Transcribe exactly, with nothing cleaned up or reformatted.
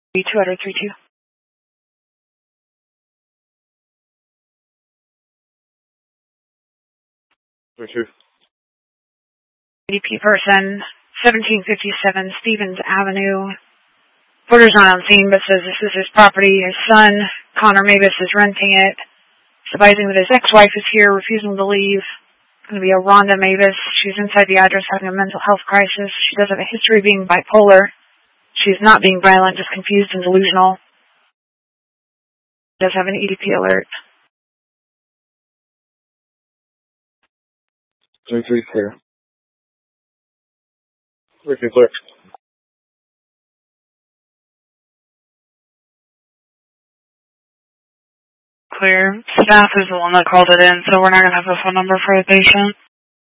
B two out of three two. three two. E D P person, seventeen fifty-seven Stevens Avenue. Porter's not on scene, but says this is his property. His son, Connor Mavis, is renting it. He's advising that his ex-wife is here, refusing to leave. It's going to be a Rhonda Mavis. She's inside the address having a mental health crisis. She does have a history of being bipolar. She's not being violent, just confused and delusional. Does have an E D P alert. three three clear. three two clear. Clear. Staff is the one that called it in, so we're not going to have a phone number for the patient.